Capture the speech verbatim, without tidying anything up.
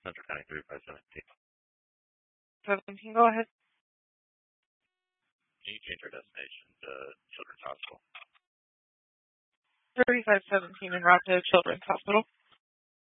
Central County thirty-five seventeen. seventeen, go ahead. Can you change our destination to Children's Hospital? thirty-five seventeen and route to Children's Hospital.